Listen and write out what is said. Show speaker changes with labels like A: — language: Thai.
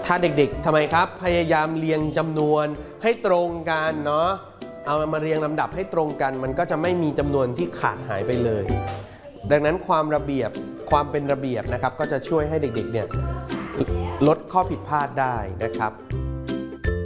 A: ถ้าเด็กๆทำไมครับพยายามเรียงจำนวนให้ตรงกันเนาะเอามาเรียงลำดับให้ตรงกันมันก็จะไม่มีจำนวนที่ขาดหายไปเลยดังนั้นความเป็นระเบียบนะครับก็จะช่วยให้เด็กๆเนี่ยลดข้อผิดพลาดได้นะครับ